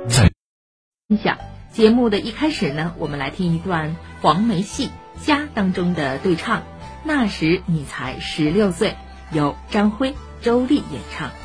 在分享节目的一开始呢，我们来听一段黄梅戏《家》当中的对唱。那时你才16岁，由张辉、周丽演唱。